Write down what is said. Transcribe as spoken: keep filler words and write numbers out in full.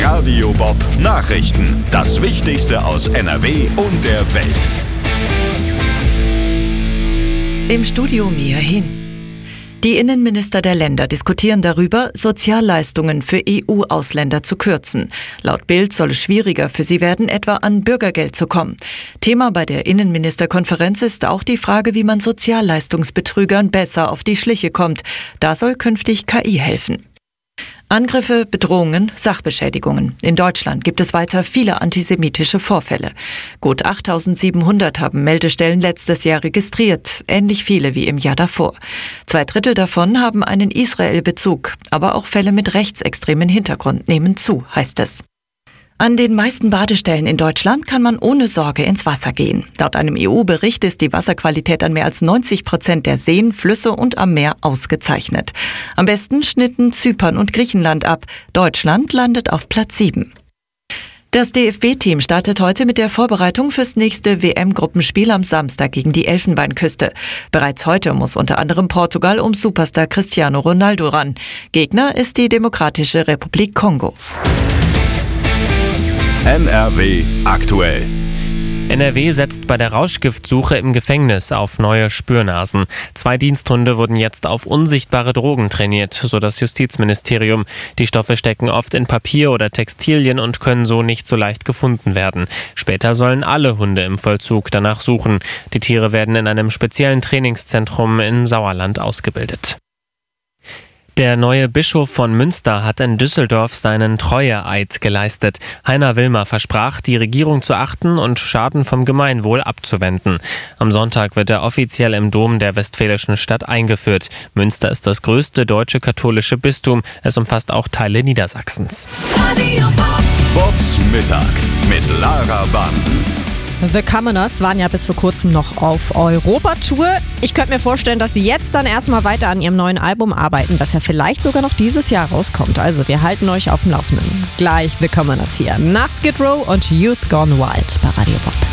Radio Bob Nachrichten. Das Wichtigste aus N R W und der Welt. Im Studio Mia Hin. Die Innenminister der Länder diskutieren darüber, Sozialleistungen für E U-Ausländer zu kürzen. Laut Bild soll es schwieriger für sie werden, etwa an Bürgergeld zu kommen. Thema bei der Innenministerkonferenz ist auch die Frage, wie man Sozialleistungsbetrügern besser auf die Schliche kommt. Da soll künftig K I helfen. Angriffe, Bedrohungen, Sachbeschädigungen. In Deutschland gibt es weiter viele antisemitische Vorfälle. Gut achttausendsiebenhundert haben Meldestellen letztes Jahr registriert, ähnlich viele wie im Jahr davor. Zwei Drittel davon haben einen Israel-Bezug, aber auch Fälle mit rechtsextremen Hintergrund nehmen zu, heißt es. An den meisten Badestellen in Deutschland kann man ohne Sorge ins Wasser gehen. Laut einem E U-Bericht ist die Wasserqualität an mehr als neunzig Prozent der Seen, Flüsse und am Meer ausgezeichnet. Am besten schnitten Zypern und Griechenland ab. Deutschland landet auf Platz sieben. Das D F B-Team startet heute mit der Vorbereitung fürs nächste W M-Gruppenspiel am Samstag gegen die Elfenbeinküste. Bereits heute muss unter anderem Portugal um Superstar Cristiano Ronaldo ran. Gegner ist die Demokratische Republik Kongo. N R W aktuell. N R W setzt bei der Rauschgiftsuche im Gefängnis auf neue Spürnasen. Zwei Diensthunde wurden jetzt auf unsichtbare Drogen trainiert, so das Justizministerium. Die Stoffe stecken oft in Papier oder Textilien und können so nicht so leicht gefunden werden. Später sollen alle Hunde im Vollzug danach suchen. Die Tiere werden in einem speziellen Trainingszentrum im Sauerland ausgebildet. Der neue Bischof von Münster hat in Düsseldorf seinen Treueeid geleistet. Heiner Wilmer versprach, die Regierung zu achten und Schaden vom Gemeinwohl abzuwenden. Am Sonntag wird er offiziell im Dom der westfälischen Stadt eingeführt. Münster ist das größte deutsche katholische Bistum. Es umfasst auch Teile Niedersachsens. Bobs Mittag mit Lara Bansen. The Commoners waren ja bis vor kurzem noch auf Europatour. Ich könnte mir vorstellen, dass sie jetzt dann erstmal weiter an ihrem neuen Album arbeiten, das ja vielleicht sogar noch dieses Jahr rauskommt. Also wir halten euch auf dem Laufenden. Gleich The Commoners hier nach Skid Row und Youth Gone Wild bei Radio Bob.